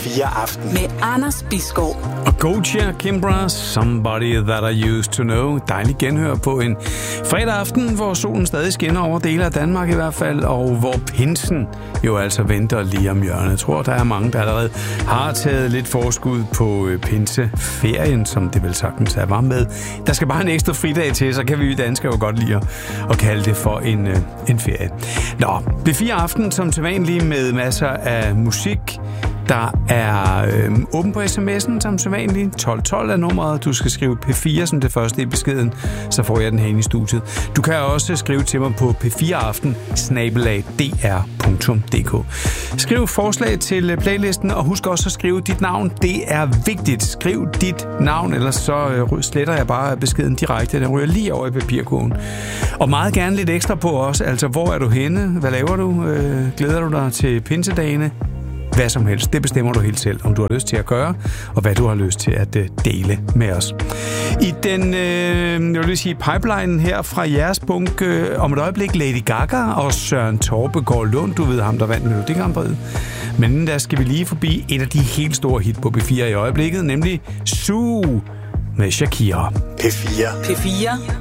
4 aften med Anders Bisgaard. Og Gojira Kimbra, Somebody That I Used To Know. Dejligt genhør på en fredag aften, hvor solen stadig skinner over dele af Danmark i hvert fald, og hvor pinsen jo altså venter lige om hjørnet. Jeg tror, der er mange, der allerede har taget lidt forskud på pinseferien, som det vel sagtens er var med. Der skal bare en ekstra fridag til, så kan vi danskere jo godt lide at kalde det for en ferie. Nå, det 4 aften som sædvanligt med masser af musik. Der er åben på sms'en som sædvanligt. 1212 er nummeret. Du skal skrive P4 som det første i beskeden, så får jeg den herinde i studiet. Du kan også skrive til mig på p4aften@dr.dk. Skriv forslag til playlisten, og husk også at skrive dit navn. Det er vigtigt. Skriv dit navn, ellers så sletter jeg bare beskeden direkte. Den ryger lige over i papirkurven. Og meget gerne lidt ekstra på os. Altså, hvor er du henne? Hvad laver du? Glæder du dig til pinsedagene? Hvad som helst. Det bestemmer du helt selv, om du har lyst til at gøre, og hvad du har lyst til at dele med os. I den, jeg vil sige, pipeline her fra jeres bunke, om et øjeblik Lady Gaga og Søren Torbegaard Lund, du ved ham, der vandt Melodi Grand Prix. Men inden der skal vi lige forbi et af de helt store hit på P4 i øjeblikket, nemlig Sue med Shakira. P4.